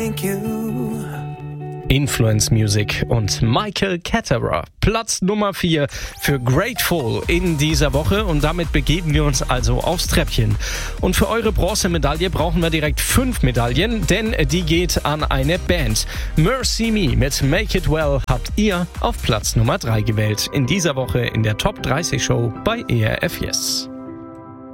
Thank you. Influence Music und Michael Caterer. Platz Nummer 4 für Grateful in dieser Woche und damit begeben wir uns also aufs Treppchen. Und für eure Bronzemedaille brauchen wir direkt 5 Medaillen, denn die geht an eine Band. Mercy Me mit Make It Well habt ihr auf Platz Nummer 3 gewählt. In dieser Woche in der Top 30 Show bei ERF Yes.